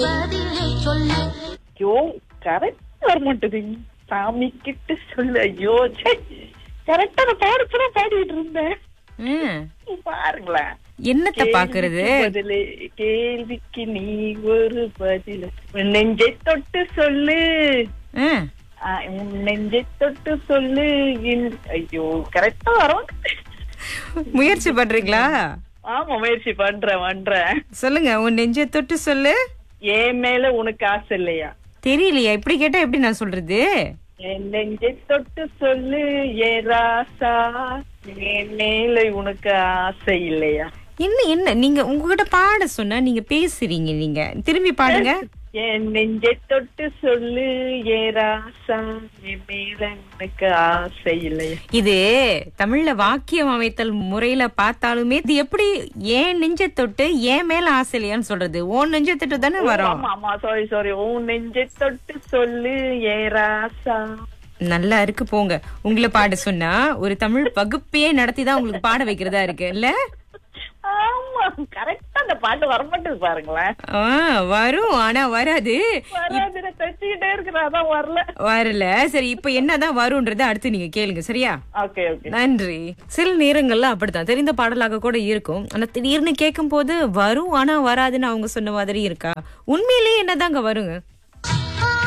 ஐயோ கரெக்ட் வர மாட்டேது. சாமி கிட்ட சொல்லு. ஐயோ கரெக்டா நான் பாடப்பதான் பாடிட்டு இருந்தேன். பாருங்களேன் என்னத்த பாக்குறது. பதிலு கேள்விக்கு நீ ஒரு பதில். நெஞ்சை தொட்டு சொல்லு. நெஞ்சை தொட்டு சொல்லு. ஐயோ கரெக்டா வரும். முயற்சி பண்றீங்களா? ஆமா முயற்சி பண்றேன். சொல்லுங்க, உன் நெஞ்சை தொட்டு சொல்லு. என் மேல உனக்கு ஆசை இல்லையா? தெரியலையா? இப்படி கேட்டா எப்படி நான் சொல்றது? என் நெஞ்சை தொட்டு சொல்லு ஏ ராசா, என் மேல உனக்கு ஆசை இல்லையா? என்ன நீங்க உங்ககிட்ட பாட சொன்னா நீங்க பேசுறீங்க. நீங்க திரும்பி பாடுங்க. என் நெஞ்சை தொட்டு சொல்லு ஏ ராசா, என் மேல உனக்கு ஆசை இல்லையா? இது தமிழ்ல வாக்கியம் அமைத்தல் முறையில பார்த்தாலுமே இது எப்படி ஏன் நெஞ்சை தொட்டு ஏன் மேல ஆசை இல்லையான்னு சொல்றது? ஓன் நெஞ்சை தொட்டு தானே வரும். ஆமா சாரி உன் நெஞ்சை தொட்டு சொல்லு ஏ ராசா. நல்லா இருக்கு போங்க. உங்களை பாட சொன்னா ஒரு தமிழ் வகுப்பையே நடத்திதான் உங்களுக்கு பாட வைக்கிறதா இருக்கு இல்ல? ஆமா கரெக்டா அந்த பாட்டு வரமாட்டேது பாருங்களேன். வரும், ஆனா வராது. தச்சுக்கிட்டே இருக்கிறாதான் வரல. சரி, இப்ப என்னதான் வரும்ன்றத அடுத்து நீங்க கேளுங்க, சரியா? ஓகே. நன்றி. சில நேரங்கள்ல அப்படித்தான் தெரிந்த பாடலாக கூட இருக்கும். ஆனா திடீர்னு கேட்கும் போது வரும் ஆனா வராதுன்னு அவங்க சொன்ன மாதிரி இருக்கா? உண்மையிலேயே என்னதாங்க வருங்க?